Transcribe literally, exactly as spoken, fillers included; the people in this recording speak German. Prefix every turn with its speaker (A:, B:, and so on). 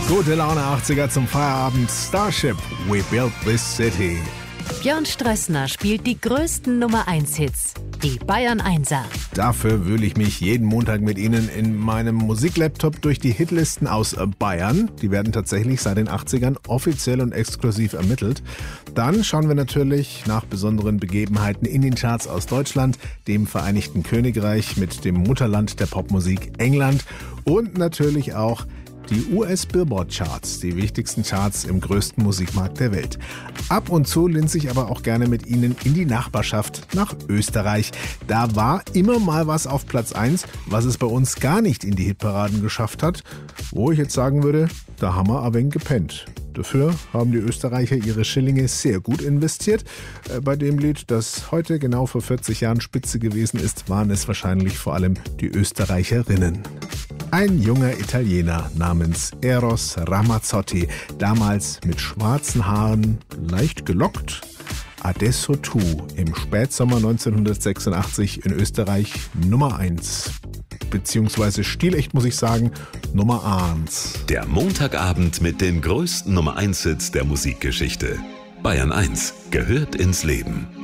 A: Gute Laune achtziger zum Feierabend. Starship, We Built This City.
B: Björn Strössner spielt die größten Nummer eins Hits, die Bayern Einser.
A: Dafür wühle ich mich jeden Montag mit Ihnen in meinem Musiklaptop durch die Hitlisten aus Bayern. Die werden tatsächlich seit den achtzigern offiziell und exklusiv ermittelt. Dann schauen wir natürlich nach besonderen Begebenheiten in den Charts aus Deutschland, dem Vereinigten Königreich mit dem Mutterland der Popmusik England und natürlich auch die U S-Billboard-Charts, die wichtigsten Charts im größten Musikmarkt der Welt. Ab und zu linse ich aber auch gerne mit Ihnen in die Nachbarschaft nach Österreich. Da war immer mal was auf Platz eins, was es bei uns gar nicht in die Hitparaden geschafft hat. Wo ich jetzt sagen würde, da haben wir ein wenig gepennt. Dafür haben die Österreicher ihre Schillinge sehr gut investiert. Bei dem Lied, das heute genau vor vierzig Jahren Spitze gewesen ist, waren es wahrscheinlich vor allem die Österreicherinnen. Ein junger Italiener namens Eros Ramazzotti, damals mit schwarzen Haaren, leicht gelockt, Adesso tu, im Spätsommer neunzehnhundertsechsundachtzig in Österreich Nummer eins. Beziehungsweise stilecht muss ich sagen, Nummer eins.
C: Der Montagabend mit den größten Nummer eins Hits der Musikgeschichte. Bayern eins gehört ins Leben.